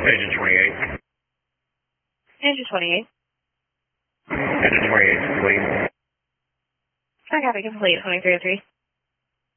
Engine 28. Engine 28. Engine 28, complete. I copy complete, 2303.